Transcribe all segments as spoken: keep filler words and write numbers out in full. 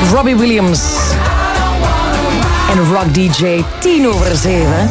Robbie Williams en Rock D J, tien over zeven.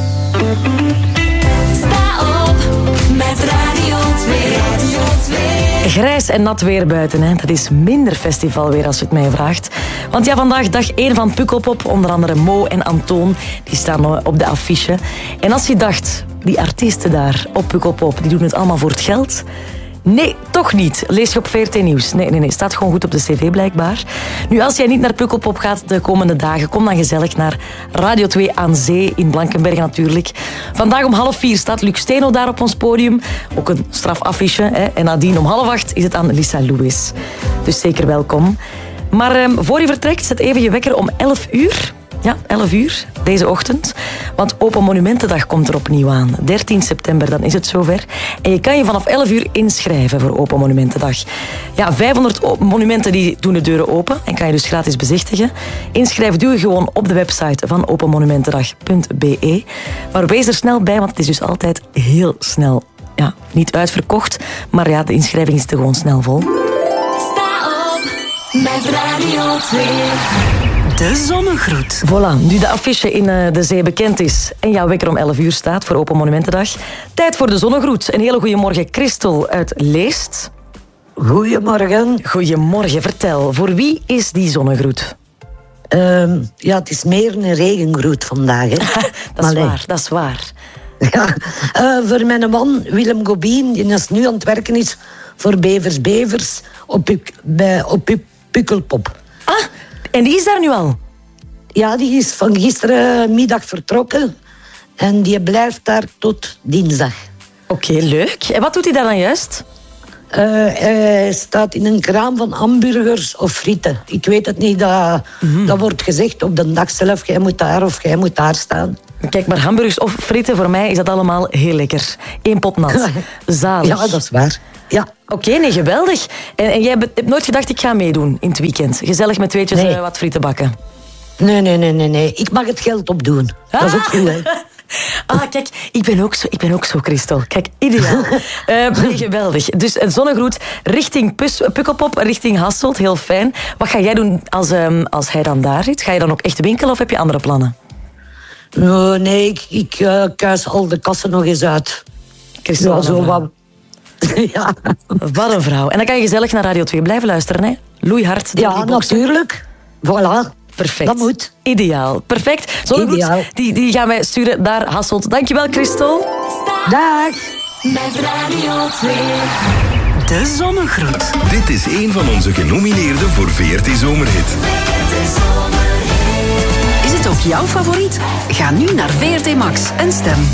Sta op met Radio twee. Radio twee. Grijs en nat weer buiten, hè. Dat is minder festivalweer als je het mij vraagt. Want ja, vandaag dag één van Pukkelpop, onder andere Mo en Antoon, die staan op de affiche. En als je dacht, die artiesten daar op Pukkelpop, die doen het allemaal voor het geld... Nee, toch niet. Lees je op V R T Nieuws. Nee, nee, nee. Staat gewoon goed op de cv blijkbaar. Nu, als jij niet naar Pukkelpop gaat de komende dagen, kom dan gezellig naar Radio twee aan Zee in Blankenberge natuurlijk. Vandaag om half vier staat Luc Steno daar op ons podium. Ook een strafaffiche. Hè? En nadien om half acht is het aan Lisa Lewis. Dus zeker welkom. Maar eh, voor je vertrekt, zet even je wekker om elf uur. Ja, elf uur, deze ochtend. Want Open Monumentendag komt er opnieuw aan. dertien september, dan is het zover. En je kan je vanaf elf uur inschrijven voor Open Monumentendag. Ja, vijfhonderd monumenten die doen de deuren open en kan je dus gratis bezichtigen. Inschrijven doe je gewoon op de website van openmonumentendag punt b e. Maar wees er snel bij, want het is dus altijd heel snel. Ja, niet uitverkocht, maar ja, de inschrijving is er gewoon snel vol. Sta op met Radio twee. De zonnegroet. Voilà, nu de affiche in uh, de zee bekend is en jouw wekker om elf uur staat voor Open Monumentendag. Tijd voor de zonnegroet. Een hele goede morgen, Christel uit Leest. Goedemorgen. Goedemorgen, vertel. Voor wie is die zonnegroet? Uh, ja, het is meer een regengroet vandaag. Hè. dat is maar waar, dat is waar. Ja, uh, voor mijn man Willem Gobien, die is nu aan het werken is voor Bevers Bevers op, bij, op Pukkelpop. Ah, en die is daar nu al? Ja, die is van gisterenmiddag vertrokken. En die blijft daar tot dinsdag. Oké, okay, leuk. En wat doet hij daar dan juist? Uh, hij staat in een kraam van hamburgers of frieten. Ik weet het niet. Dat, mm. dat wordt gezegd op de dag zelf. Jij moet daar of jij moet daar staan. Kijk, maar hamburgers of frieten, voor mij is dat allemaal heel lekker. Eén pot nat. Zalig. Ja, dat is waar. Ja. Oké, okay, nee, geweldig. En, en jij hebt nooit gedacht, ik ga meedoen in het weekend? Gezellig met tweetjes nee. uh, wat frieten bakken? Nee, nee, nee, nee, nee. Ik mag het geld opdoen. Ah. Dat is ook goed, hè. Ah, kijk, ik ben ook zo, ik ben ook zo, Christel. Kijk, ideaal. uh, nee, geweldig. Dus een zonnegroet richting Pus, Pukkelpop, richting Hasselt. Heel fijn. Wat ga jij doen als, um, als hij dan daar zit? Ga je dan ook echt winkelen of heb je andere plannen? Oh, nee, ik, ik uh, kuis al de kassen nog eens uit. Christel, ja, zo wat... ja. Wat een vrouw. En dan kan je gezellig naar Radio twee blijven luisteren, hè? Loeihard. Ja, natuurlijk. Voilà. Perfect. Dat moet. Ideaal. Perfect. Zonnegroet, die, die gaan wij sturen naar Hasselt. Dankjewel, Christel. Dag. Met Radio twee. De zonnegroet. Dit is een van onze genomineerden voor V R T Zomerhit. Is het ook jouw favoriet? Ga nu naar V R T Max en stem.